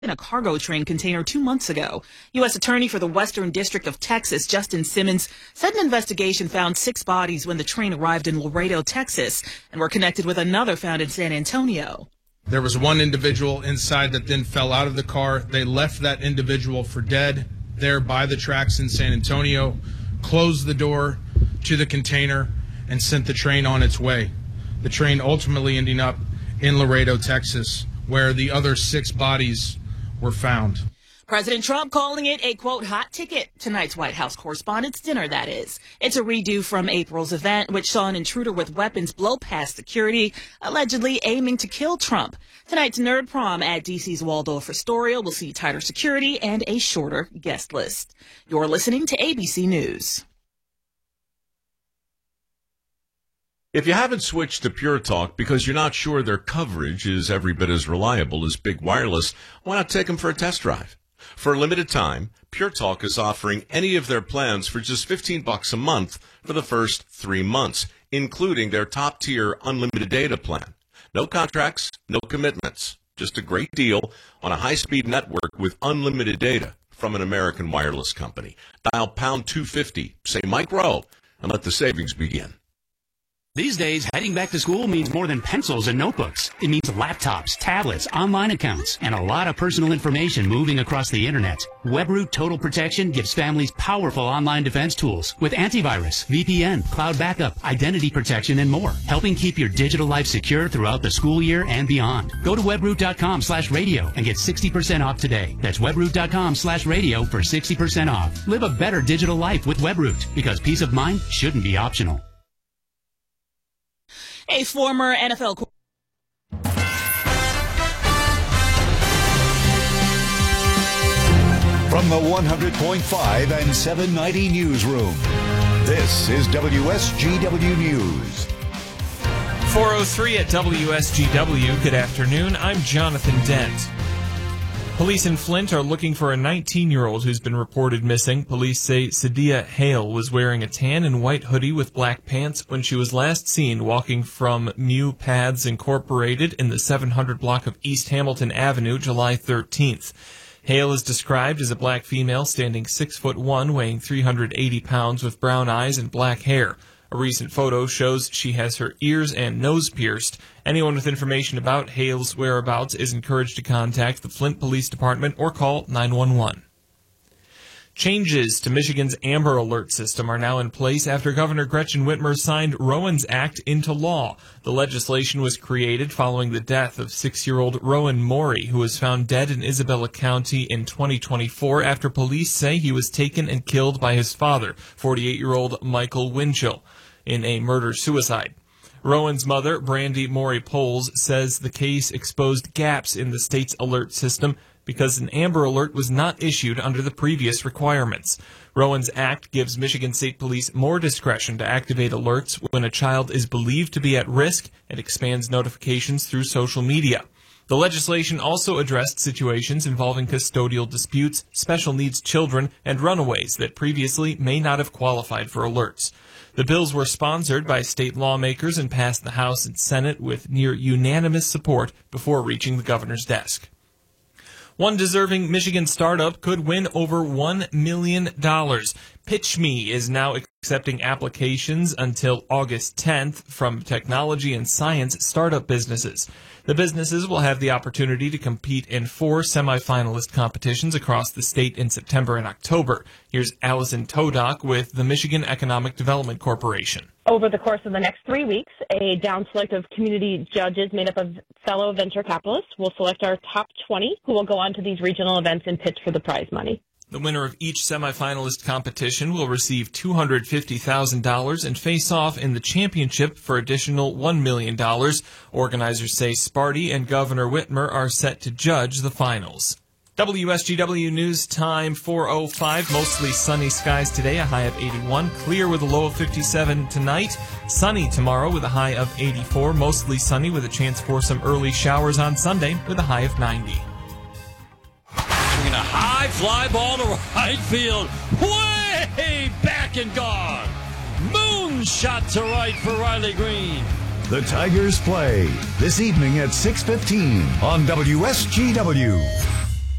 in a cargo train container 2 months ago. U.S. Attorney for the Western District of Texas, Justin Simmons, said an investigation found 6 bodies when the train arrived in Laredo, Texas, and were connected with another found in San Antonio. There was one individual inside that then fell out of the car. They left that individual for dead there by the tracks in San Antonio, closed the door to the container, and sent the train on its way. The train ultimately ending up in Laredo, Texas, where the other 6 bodies were found. President Trump calling it a, quote, hot ticket. Tonight's White House Correspondents' Dinner, that is. It's a redo from April's event, which saw an intruder with weapons blow past security, allegedly aiming to kill Trump. Tonight's Nerd Prom at D.C.'s Waldorf Astoria will see tighter security and a shorter guest list. You're listening to ABC News. If you haven't switched to Pure Talk because you're not sure their coverage is every bit as reliable as Big Wireless, why not take them for a test drive? For a limited time, Pure Talk is offering any of their plans for just $15 a month for the first 3 months, including their top-tier unlimited data plan. No contracts, no commitments, just a great deal on a high-speed network with unlimited data from an American wireless company. Dial pound 250, say Mike Rowe, and let the savings begin. These days, heading back to school means more than pencils and notebooks. It means laptops, tablets, online accounts, and a lot of personal information moving across the internet. WebRoot Total Protection gives families powerful online defense tools with antivirus, VPN, cloud backup, identity protection, and more, helping keep your digital life secure throughout the school year and beyond. Go to webroot.com/radio and get 60% off today. That's webroot.com/radio for 60% off. Live a better digital life with WebRoot, because peace of mind shouldn't be optional. A former NFL From the 100.5 and 790 newsroom, this is WSGW News. 4:03 at WSGW. Good afternoon. I'm Jonathan Dent. Police in Flint are looking for a 19-year-old who's been reported missing. Police say Sadia Hale was wearing a tan and white hoodie with black pants when she was last seen walking from Mew Paths Incorporated in the 700 block of East Hamilton Avenue, July 13th. Hale is described as a black female standing 6'1", weighing 380 pounds with brown eyes and black hair. A recent photo shows she has her ears and nose pierced. Anyone with information about Hale's whereabouts is encouraged to contact the Flint Police Department or call 911. Changes to Michigan's Amber Alert system are now in place after Governor Gretchen Whitmer signed Rowan's Act into law. The legislation was created following the death of 6-year-old Rowan Morey, who was found dead in Isabella County in 2024 after police say he was taken and killed by his father, 48-year-old Michael Winchell, in a murder-suicide. Rowan's mother, Brandy Morey-Poles, says the case exposed gaps in the state's alert system because an Amber Alert was not issued under the previous requirements. Rowan's Act gives Michigan State Police more discretion to activate alerts when a child is believed to be at risk and expands notifications through social media. The legislation also addressed situations involving custodial disputes, special needs children, and runaways that previously may not have qualified for alerts. The bills were sponsored by state lawmakers and passed the House and Senate with near unanimous support before reaching the governor's desk. One deserving Michigan startup could win over $1 million. PitchMe is now accepting applications until August 10th from technology and science startup businesses. The businesses will have the opportunity to compete in 4 semifinalist competitions across the state in September and October. Here's Allison Todock with the Michigan Economic Development Corporation. Over the course of the next 3 weeks, a down select of community judges made up of fellow venture capitalists will select our top 20 who will go on to these regional events and pitch for the prize money. The winner of each semifinalist competition will receive $250,000 and face off in the championship for additional $1 million. Organizers say Sparty and Governor Whitmer are set to judge the finals. WSGW News Time 4:05. Mostly sunny skies today, a high of 81. Clear with a low of 57 tonight. Sunny tomorrow with a high of 84. Mostly sunny with a chance for some early showers on Sunday with a high of 90. Swinging a high fly ball to right field. Way back and gone. Moonshot to right for Riley Green. The Tigers play this evening at 6:15 on WSGW.